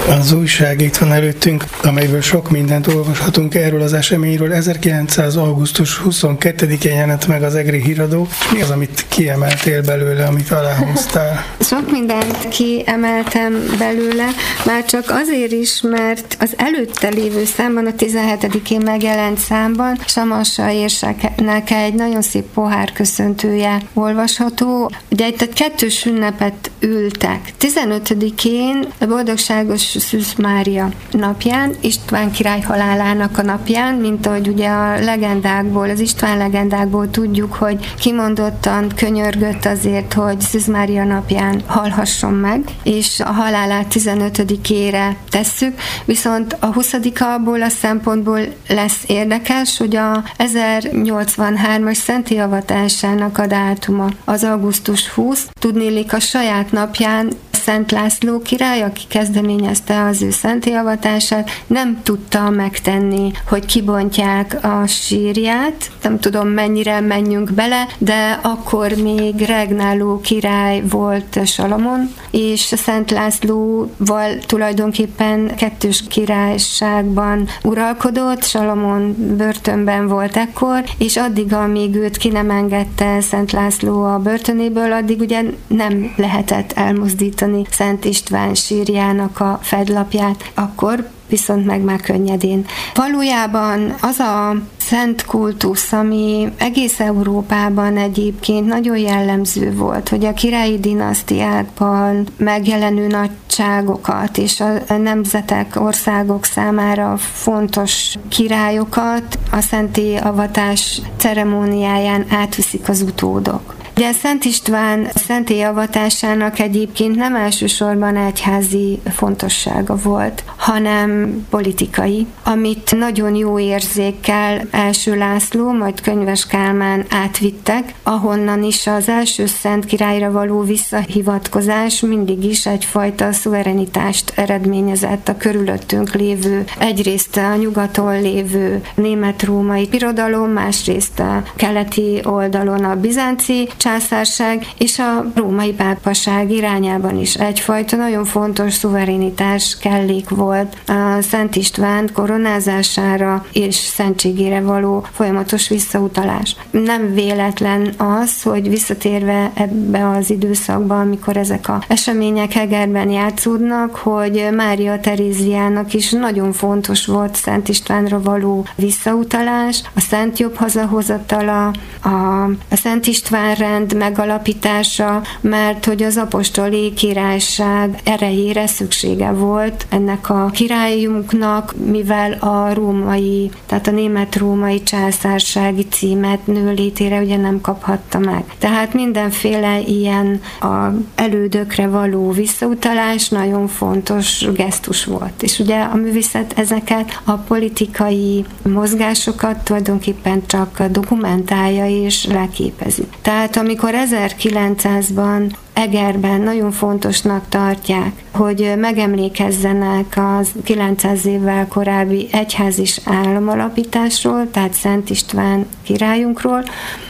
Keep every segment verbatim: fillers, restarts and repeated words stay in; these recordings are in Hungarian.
Az újság itt van előttünk, amelyből sok mindent olvashatunk erről az eseményről. ezerkilencszáz. augusztus huszonkettedikén jelent meg az Egri Híradó. Mi az, amit kiemeltél belőle, amit aláhoztál? Sok mindent kiemeltem belőle, már csak azért is, mert az előtte lévő számban, a tizenhetedikén megjelent számban Samassa érseknek egy nagyon szép pohár köszöntője olvasható. Ugye itt egy kettős ünnepet ültek. tizenötödikén boldogságos Szűz Mária napján, István király halálának a napján, mint ahogy ugye a legendákból, az István legendákból tudjuk, hogy kimondottan könyörgött azért, hogy Szűz Mária napján halhasson meg, és a halálát tizenötödikére tesszük, viszont a huszadika abból a szempontból lesz érdekes, hogy a ezernyolcvanhármas szentélyavatásának a dátuma az augusztus huszadika, tudnélik a saját napján Szent László király, aki kezdeményezte az ő szentélyavatását, nem tudta megtenni, hogy kibontják a sírját. Nem tudom, mennyire menjünk bele, de akkor még regnáló király volt Salamon, és Szent Lászlóval tulajdonképpen kettős királyságban uralkodott. Salamon börtönben volt ekkor, és addig, amíg őt ki nem engedte Szent László a börtönéből, addig ugye nem lehetett elmozdítani Szent István sírjának a fedlapját, akkor viszont meg már könnyedén. Valójában az a szent kultusz, ami egész Európában egyébként nagyon jellemző volt, hogy a királyi dinasztiákban megjelenő nagyságokat és a nemzetek, országok számára fontos királyokat a szentélyavatás ceremóniáján átviszik az utódok. Ugye Szent István szentélyavattásának egyébként nem elsősorban egyházi fontossága volt, hanem politikai, amit nagyon jó érzékkel első László, majd Könyves Kálmán átvittek, ahonnan is az első szent királyra való visszahivatkozás mindig is egyfajta szuverenitást eredményezett a körülöttünk lévő, egyrészt a nyugaton lévő német-római birodalom, másrészt a keleti oldalon a bizánci császárság és a római pápaság irányában is egyfajta nagyon fontos szuverenitás kellék volt a Szent István koronázására és szentségére való folyamatos visszautalás. Nem véletlen az, hogy visszatérve ebbe az időszakba, amikor ezek az események Egerben játszódnak, hogy Mária Teréziának is nagyon fontos volt Szent Istvánra való visszautalás, a Szent Jobb hazahozatala, a, a Szent István rend megalapítása, mert hogy az apostoli királyság erejére szüksége volt ennek a királyunknak, mivel a római, tehát a német-római császársági címet nőlétére ugye nem kaphatta meg. Tehát mindenféle ilyen a elődökre való visszautalás nagyon fontos gesztus volt. És ugye a művészet ezeket a politikai mozgásokat tulajdonképpen csak dokumentálja és leképezi. Tehát amikor ezerkilencszázban Egerben nagyon fontosnak tartják, hogy megemlékezzenek az kilencszáz évvel korábbi egyházis államalapításról, tehát Szent István királyunkról,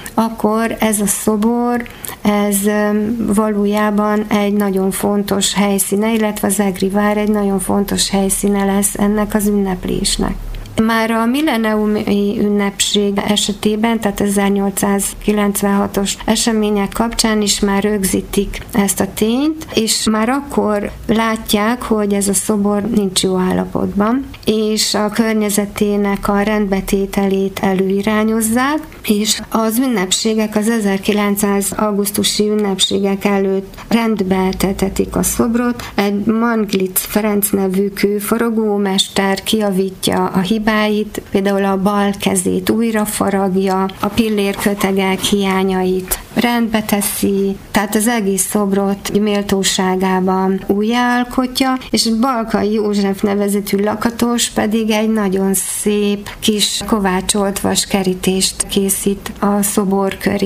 akkor ez a szobor, ez valójában egy nagyon fontos helyszíne, illetve az Egri vár egy nagyon fontos helyszíne lesz ennek az ünneplésnek. Már a milleniumi ünnepség esetében, tehát ezernyolcszázkilencvenhatos események kapcsán is már rögzítik ezt a tényt, és már akkor látják, hogy ez a szobor nincs jó állapotban, és a környezetének a rendbetételét előirányozzák, és az ünnepségek, az ezerkilencszáz augusztusi ünnepségek előtt rendbe tetetik a szobrot. Egy Manglitz Ferenc nevű kőfaragómester kijavítja a hibáit, például a bal kezét újra faragja, a pillérkötegek hiányait rendbe teszi, tehát az egész szobrot méltóságában újjáalkotja, és Balkai József nevezetű lakatos pedig egy nagyon szép kis kovácsolt vaskerítést készít a szobor köré.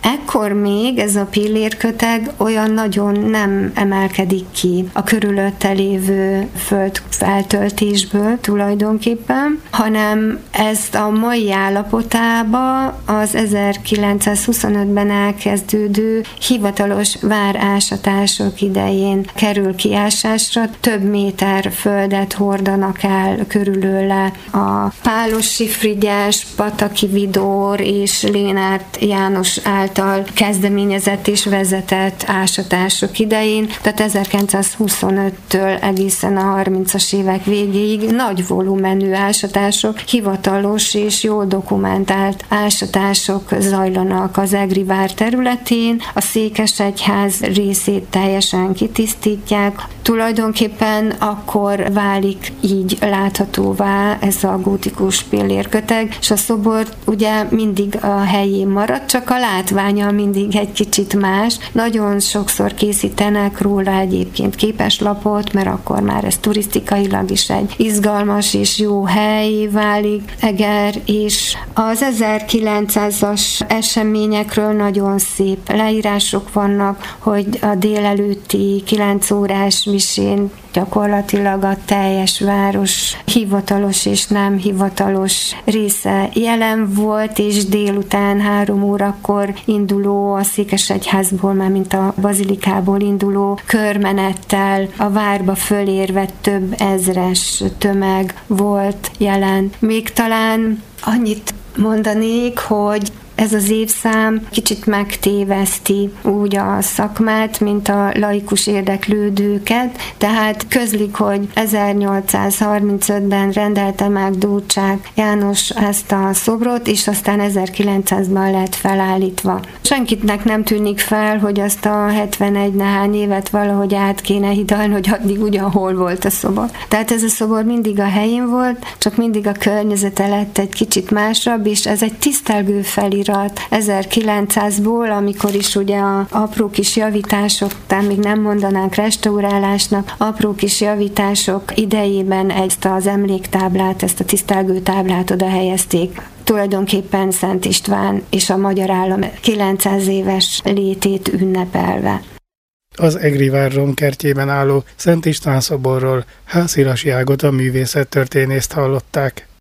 ekkor még ez a pillérköteg olyan nagyon nem emelkedik ki a körülötte lévő föld feltöltésből tulajdonképpen, hanem ezt a mai állapotába az ezerkilencszázhuszonötben elkezdődő hivatalos várásatások idején kerül kiásásra. Több méter földet hordanak el körülöle a Pálosi Frigyes, Pataki Vidor és Lénárt János által kezdeményezett és vezetett ásatások idején, tehát ezerkilencszázhuszonöttől egészen a harmincas évek végéig nagy volumenű ásatások, hivatalos és jól dokumentált ásatások zajlanak az Egri vár területén, a Székesegyház részét teljesen kitisztítják. Tulajdonképpen akkor válik így láthatóvá ez a gótikus pillérköteg, és a szobor ugye mindig a helyén marad, csak a látványa mindig egy kicsit más. Nagyon sokszor készítenek róla egyébként képeslapot, mert akkor már ez turisztikailag is egy izgalmas és jó hely válik Eger, és az ezerkilencszázas eseményekről nagyon szép leírások vannak, hogy a délelőtti kilenc órás misén gyakorlatilag a teljes város hivatalos és nem hivatalos része jelen volt, és délután három órakor induló a Székesegyházból, már mint a bazilikából induló körmenettel a várba fölérve több ezres tömeg volt jelen. Még talán annyit mondanék, hogy ez az évszám kicsit megtéveszti úgy a szakmát, mint a laikus érdeklődőket, tehát közlik, hogy ezernyolcszázharmincötben rendelte meg Dórcsák János ezt a szobrot, és aztán ezerkilencszázban lett felállítva. Senkitnek nem tűnik fel, hogy azt a hetvenegy nehány évet valahogy át kéne hidalni, hogy addig ugyanhol volt a szobor. Tehát ez a szobor mindig a helyén volt, csak mindig a környezete lett egy kicsit másabb, és ez egy tisztelgő felirat ezerkilencszázból, amikor is ugye a apró kis javítások, talán még nem mondanánk restaurálásnak, apró kis javítások idejében ezt az emléktáblát, ezt a tisztelgő táblát oda helyezték. Tulajdonképpen Szent István és a magyar állam kilencszáz éves létét ünnepelve. Az Egri vár romkertjében álló Szent István szoborról Hászilasi Ágota művészettörténészt hallották.